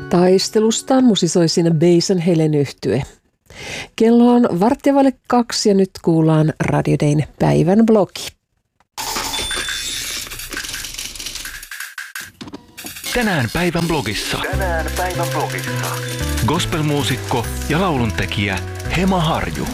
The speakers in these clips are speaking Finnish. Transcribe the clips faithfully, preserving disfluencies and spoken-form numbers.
Taistelustaan musisoi siinä Basin Helen yhtye. Kello on varttia vaille kaksi ja nyt kuullaan Radio Dayn päivän blogi. Tänään päivän blogissa. Tänään päivän blogissa. Gospelmuusikko ja lauluntekijä Hema Harju.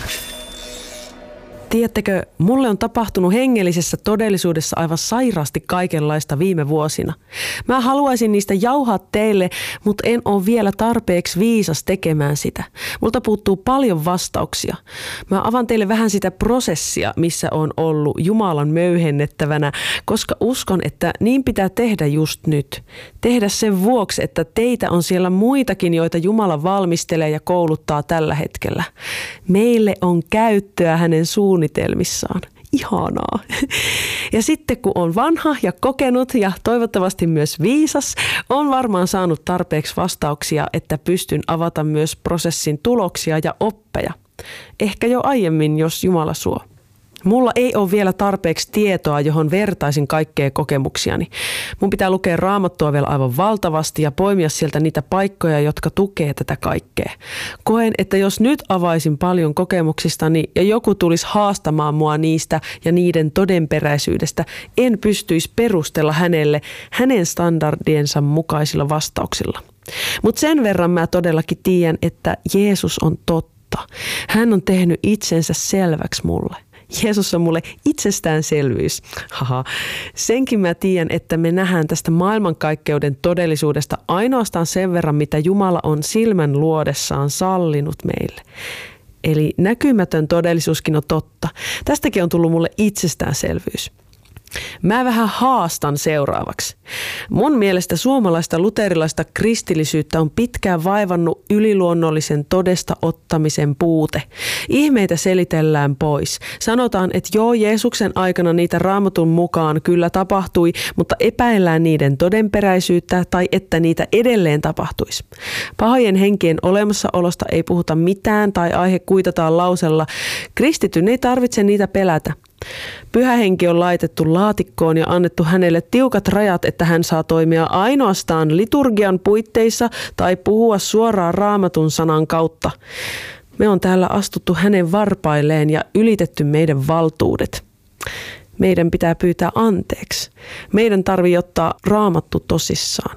Tiedättekö, mulle on tapahtunut hengellisessä todellisuudessa aivan sairaasti kaikenlaista viime vuosina. Mä haluaisin niistä jauhaa teille, mutta en ole vielä tarpeeksi viisas tekemään sitä. Multa puuttuu paljon vastauksia. Mä avaan teille vähän sitä prosessia, missä on ollut Jumalan möyhennettävänä, koska uskon, että niin pitää tehdä just nyt. Tehdä sen vuoksi, että teitä on siellä muitakin, joita Jumala valmistelee ja kouluttaa tällä hetkellä. Meille on käyttöä hänen suunnitelmissaan. suunnitelmissaan. Ihanaa. Ja sitten kun on vanha ja kokenut ja toivottavasti myös viisas, on varmaan saanut tarpeeksi vastauksia, että pystyn avata myös prosessin tuloksia ja oppeja. Ehkä jo aiemmin, jos Jumala suo. Mulla ei ole vielä tarpeeksi tietoa, johon vertaisin kaikkea kokemuksiani. Mun pitää lukea Raamattua vielä aivan valtavasti ja poimia sieltä niitä paikkoja, jotka tukee tätä kaikkea. Koen, että jos nyt avaisin paljon kokemuksistani ja joku tulisi haastamaan mua niistä ja niiden todenperäisyydestä, en pystyisi perustella hänelle hänen standardiensa mukaisilla vastauksilla. Mutta sen verran mä todellakin tiedän, että Jeesus on totta. Hän on tehnyt itsensä selväksi mulle. Jeesus on mulle itsestäänselvyys. Haha. Senkin mä tiedän, että me nähdään tästä maailmankaikkeuden todellisuudesta ainoastaan sen verran, mitä Jumala on silmän luodessaan sallinut meille. Eli näkymätön todellisuuskin on totta. Tästäkin on tullut mulle itsestäänselvyys. Mä vähän haastan seuraavaksi. Mun mielestä suomalaista luterilaista kristillisyyttä on pitkään vaivannut yliluonnollisen todesta ottamisen puute. Ihmeitä selitellään pois. Sanotaan, että joo, Jeesuksen aikana niitä Raamatun mukaan kyllä tapahtui, mutta epäillään niiden todenperäisyyttä tai että niitä edelleen tapahtuisi. Pahojen henkien olemassaolosta ei puhuta mitään tai aihe kuitataan lausella. Kristityn ei tarvitse niitä pelätä. Pyhä henki on laitettu laatikkoon ja annettu hänelle tiukat rajat, että hän saa toimia ainoastaan liturgian puitteissa tai puhua suoraan Raamatun sanan kautta. Me on täällä astuttu hänen varpailleen ja ylitetty meidän valtuudet. Meidän pitää pyytää anteeksi. Meidän tarvii ottaa Raamattu tosissaan.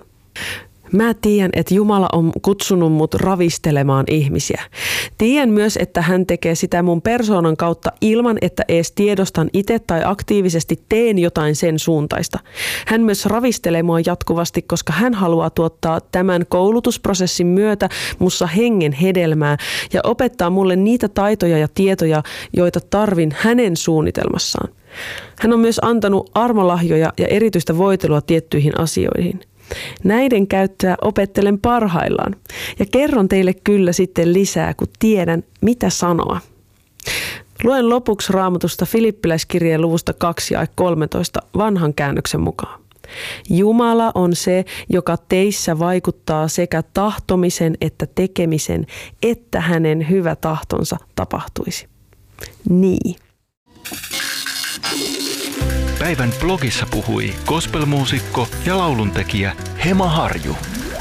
Mä tiedän, että Jumala on kutsunut mut ravistelemaan ihmisiä. Tiedän myös, että hän tekee sitä mun persoonan kautta ilman, että ees tiedostan itse tai aktiivisesti teen jotain sen suuntaista. Hän myös ravistelee mua jatkuvasti, koska hän haluaa tuottaa tämän koulutusprosessin myötä mussa hengen hedelmää ja opettaa mulle niitä taitoja ja tietoja, joita tarvin hänen suunnitelmassaan. Hän on myös antanut armolahjoja ja erityistä voitelua tiettyihin asioihin. Näiden käyttöä opettelen parhaillaan ja kerron teille kyllä sitten lisää, kun tiedän, mitä sanoa. Luen lopuksi Raamatusta Filippiläiskirjeen luvusta kaksi ja kolmetoista vanhan käännöksen mukaan. Jumala on se, joka teissä vaikuttaa sekä tahtomisen että tekemisen, että hänen hyvä tahtonsa tapahtuisi. Niin. Päivän blogissa puhui gospelmuusikko ja lauluntekijä Hema Harju.